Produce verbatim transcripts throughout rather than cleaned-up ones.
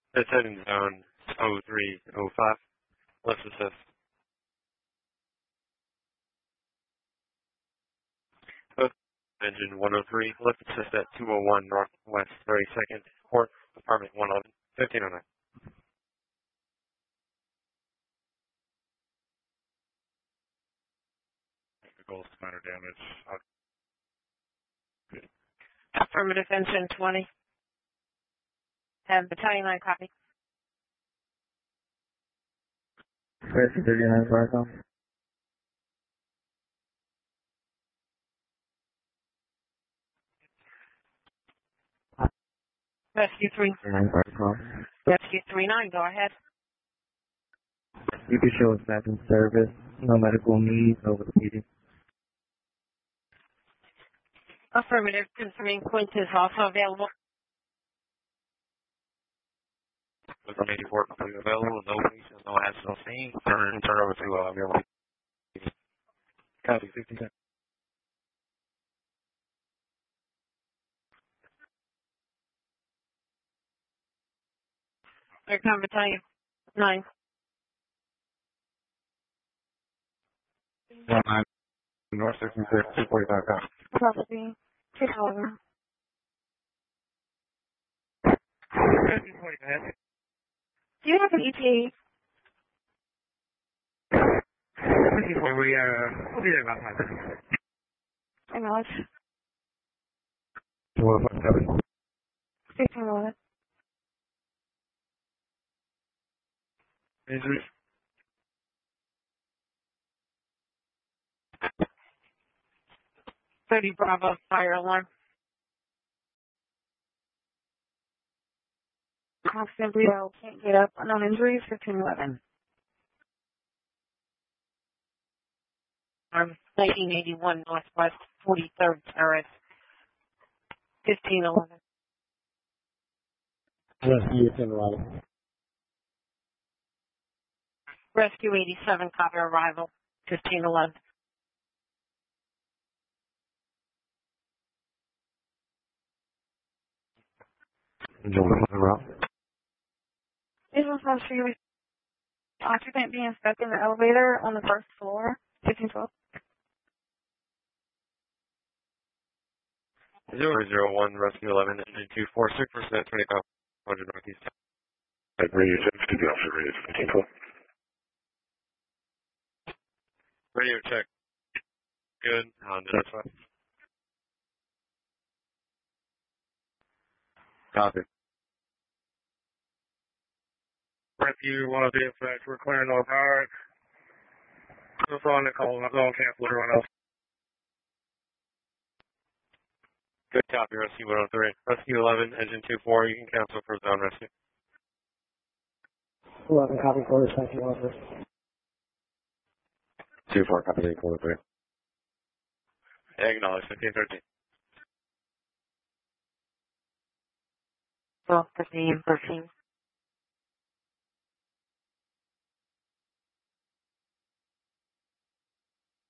It's heading zone oh three oh five. Let's assist. Both engine one oh three. Let's assist at two oh one Northwest thirty-second Court, apartment one eleven, fifteen oh nine. Goals, minor damage. Affirmative, engine twenty. Have battalion line copy. Rescue thirty-nine, Farcom. Rescue three. thirty-nine, Farcom. Rescue three nine, go ahead. You can show us back in service. No medical needs over the meeting. Affirmative, confirming Quint is also available. From eighty-four, completely available. No patients, no accidents, no scene. Turn, turn over to uh, your Copy, fifty-seven. Aircom battalion nine. one nine, North sixty-six, two forty-five, copy. Probably two thousand. Do you have an E T When we, uh, we'll be there about five minutes. A? Acknowledge. two oh five, copy. fifteen eleven. Injuries? thirty Bravo, fire alarm. Constant bleed out, can't get up. Unknown injuries, fifteen eleven. Um, nineteen eighty-one Northwest forty-third Terrace, fifteen eleven. Rescue ten eleven. Rescue eighty-seven, copy arrival, fifteen eleven. Enjoy the route. This was supposed to be occupant being stuck in the elevator on the first floor, fifteen twelve. zero zero one, Rescue eleven, engine two four six, percent twenty-five hundred Northeast. Radio check, excuse me, officer, radio fifteen twelve. Radio check. Good. On that's fine. Copy. Rescue one of the effects, we're clearing all power. Just on the call, I'm going to cancel everyone else. Good copy, Rescue one oh three. Rescue eleven, engine two four, you can cancel for zone rescue. eleven, copy for the second officer. two four, copy eight four three. Acknowledge, fifteen thirteen. twelve fifteen thirteen.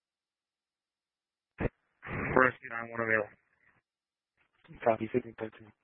Rescue nine one available. Copy fifteen thirteen.